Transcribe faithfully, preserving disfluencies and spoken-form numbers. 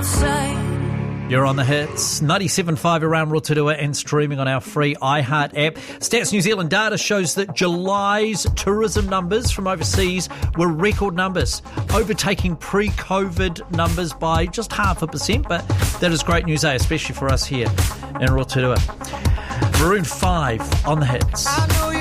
outside. You're on the hits, ninety-seven point five around Rotorua and streaming on our free iHeart app. Stats New Zealand data shows that July's tourism numbers from overseas were record numbers, overtaking pre-COVID numbers by just half a percent, but that is great news, eh? Especially for us here in Rotorua. Maroon five on the hits. I know